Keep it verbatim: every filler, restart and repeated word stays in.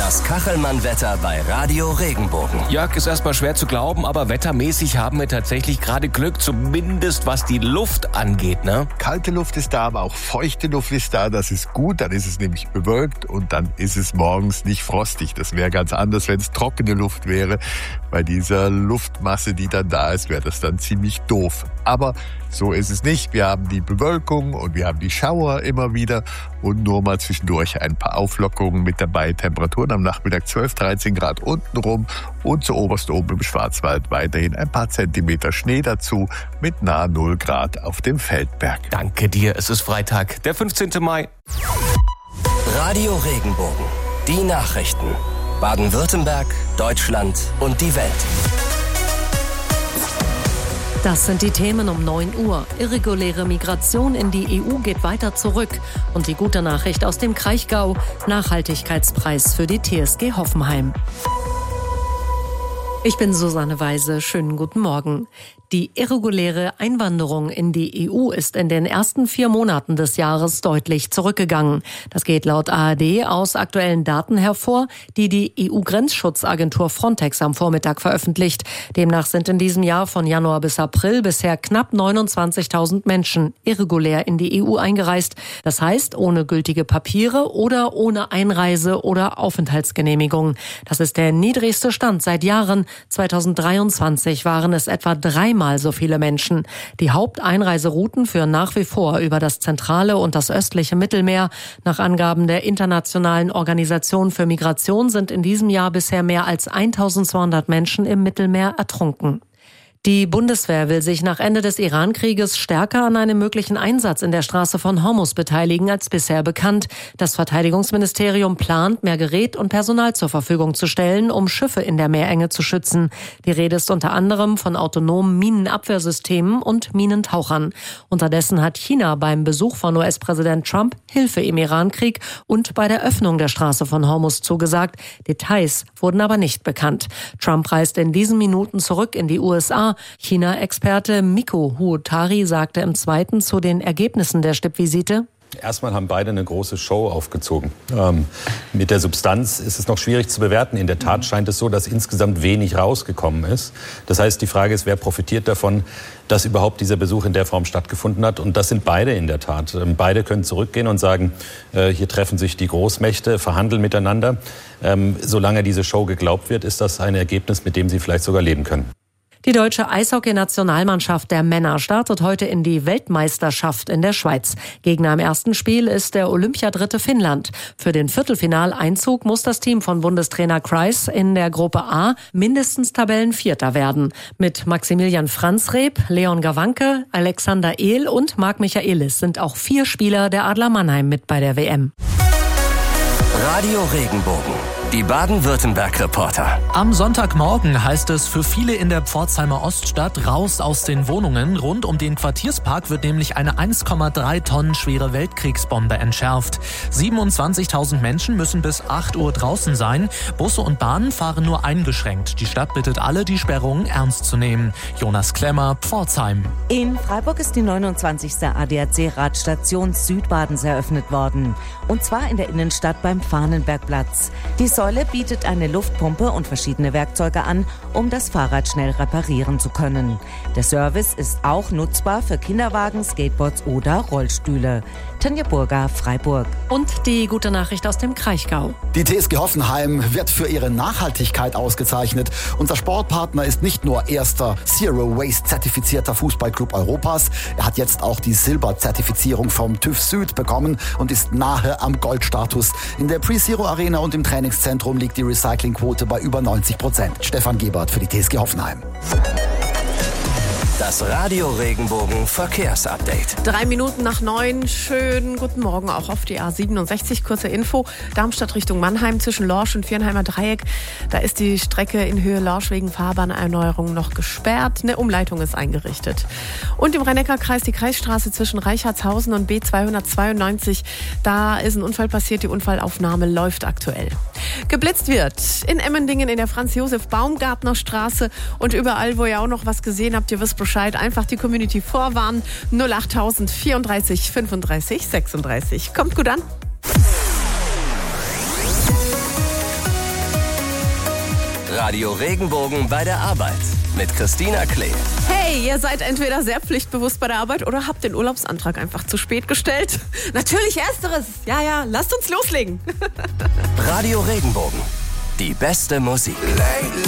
Das Kachelmann-Wetter bei Radio Regenbogen. Jörg, ist erstmal schwer zu glauben, aber wettermäßig haben wir tatsächlich gerade Glück, zumindest was die Luft angeht, ne? Kalte Luft ist da, aber auch feuchte Luft ist da. Das ist gut, dann ist es nämlich bewölkt und dann ist es morgens nicht frostig. Das wäre ganz anders, wenn es trockene Luft wäre. Bei dieser Luftmasse, die dann da ist, wäre das dann ziemlich doof. Aber so ist es nicht. Wir haben die Bewölkung und wir haben die Schauer immer wieder und nur mal zwischendurch ein paar Auflockerungen mit dabei. Temperaturen am Nachmittag zwölf, dreizehn Grad untenrum und zu oberst oben im Schwarzwald weiterhin ein paar Zentimeter Schnee dazu mit nahe null Grad auf dem Feldberg. Danke dir, es ist Freitag, der fünfzehnten Mai. Radio Regenbogen. Die Nachrichten. Baden-Württemberg, Deutschland und die Welt. Das sind die Themen um neun Uhr. Irreguläre Migration in die E U geht weiter zurück. Und die gute Nachricht aus dem Kraichgau: Nachhaltigkeitspreis für die T S G Hoffenheim. Ich bin Susanne Weise. Schönen guten Morgen. Die irreguläre Einwanderung in die E U ist in den ersten vier Monaten des Jahres deutlich zurückgegangen. Das geht laut A R D aus aktuellen Daten hervor, die die E U-Grenzschutzagentur Frontex am Vormittag veröffentlicht. Demnach sind in diesem Jahr von Januar bis April bisher knapp neunundzwanzigtausend Menschen irregulär in die E U eingereist. Das heißt, ohne gültige Papiere oder ohne Einreise- oder Aufenthaltsgenehmigung. Das ist der niedrigste Stand seit Jahren. zweitausenddreiundzwanzig waren es etwa dreimal so viele Menschen. Die Haupteinreiserouten führen nach wie vor über das zentrale und das östliche Mittelmeer. Nach Angaben der Internationalen Organisation für Migration sind in diesem Jahr bisher mehr als eintausendzweihundert Menschen im Mittelmeer ertrunken. Die Bundeswehr will sich nach Ende des Iran-Krieges stärker an einem möglichen Einsatz in der Straße von Hormuz beteiligen als bisher bekannt. Das Verteidigungsministerium plant, mehr Gerät und Personal zur Verfügung zu stellen, um Schiffe in der Meerenge zu schützen. Die Rede ist unter anderem von autonomen Minenabwehrsystemen und Minentauchern. Unterdessen hat China beim Besuch von U S-Präsident Trump Hilfe im Iran-Krieg und bei der Öffnung der Straße von Hormuz zugesagt. Details wurden aber nicht bekannt. Trump reist in diesen Minuten zurück in die U S A. China-Experte Miko Huotari sagte im Zweiten zu den Ergebnissen der Stippvisite: Erstmal haben beide eine große Show aufgezogen. Ähm, mit der Substanz ist es noch schwierig zu bewerten. In der Tat scheint es so, dass insgesamt wenig rausgekommen ist. Das heißt, die Frage ist, wer profitiert davon, dass überhaupt dieser Besuch in der Form stattgefunden hat. Und das sind beide in der Tat. Ähm, beide können zurückgehen und sagen, äh, hier treffen sich die Großmächte, verhandeln miteinander. Ähm, solange diese Show geglaubt wird, ist das ein Ergebnis, mit dem sie vielleicht sogar leben können. Die deutsche Eishockey-Nationalmannschaft der Männer startet heute in die Weltmeisterschaft in der Schweiz. Gegner im ersten Spiel ist der Olympiadritte Finnland. Für den Viertelfinaleinzug muss das Team von Bundestrainer Kreis in der Gruppe A mindestens Tabellenvierter werden. Mit Maximilian Franzreb, Leon Gawanke, Alexander Ehl und Marc Michaelis sind auch vier Spieler der Adler Mannheim mit bei der W M. Radio Regenbogen. Die Baden-Württemberg-Reporter. Am Sonntagmorgen heißt es für viele in der Pforzheimer Oststadt raus aus den Wohnungen. Rund um den Quartierspark wird nämlich eine eins Komma drei Tonnen schwere Weltkriegsbombe entschärft. siebenundzwanzigtausend Menschen müssen bis acht Uhr draußen sein. Busse und Bahnen fahren nur eingeschränkt. Die Stadt bittet alle, die Sperrungen ernst zu nehmen. Jonas Klemmer, Pforzheim. In Freiburg ist die neunundzwanzigste A D A C-Radstation Südbadens eröffnet worden. Und zwar in der Innenstadt beim Fahnenbergplatz. Die Säule bietet eine Luftpumpe und verschiedene Werkzeuge an, um das Fahrrad schnell reparieren zu können. Der Service ist auch nutzbar für Kinderwagen, Skateboards oder Rollstühle. Tanja Burger, Freiburg. Und die gute Nachricht aus dem Kraichgau. Die T S G Hoffenheim wird für ihre Nachhaltigkeit ausgezeichnet. Unser Sportpartner ist nicht nur erster Zero-Waste-zertifizierter Fußballclub Europas. Er hat jetzt auch die Silber-Zertifizierung vom TÜV Süd bekommen und ist nahe am Goldstatus. In der Pre-Zero Arena und im Trainingszentrum liegt die Recyclingquote bei über neunzig Prozent. Stefan Gebert für die T S G Hoffenheim. Das Radio Regenbogen Verkehrsupdate. Drei Minuten nach neun. Schönen guten Morgen auch auf die A siebenundsechzig. Kurze Info. Darmstadt Richtung Mannheim zwischen Lorsch und Viernheimer Dreieck. Da ist die Strecke in Höhe Lorsch wegen Fahrbahnerneuerung noch gesperrt. Eine Umleitung ist eingerichtet. Und im Rhein-Neckar-Kreis die Kreisstraße zwischen Reichartshausen und B zweihundertzweiundneunzig. Da ist ein Unfall passiert. Die Unfallaufnahme läuft aktuell. Geblitzt wird in Emmendingen in der Franz-Josef-Baumgartner-Straße und überall, wo ihr auch noch was gesehen habt, ihr wisst Bescheid. Einfach die Community vorwarnen. null achttausend vierunddreißig fünfunddreißig sechsunddreißig. Kommt gut an. Radio Regenbogen bei der Arbeit mit Christina Klee. Hey, ihr seid entweder sehr pflichtbewusst bei der Arbeit oder habt den Urlaubsantrag einfach zu spät gestellt. Natürlich ersteres. Ja, ja, lasst uns loslegen. Radio Regenbogen. Die beste Musik.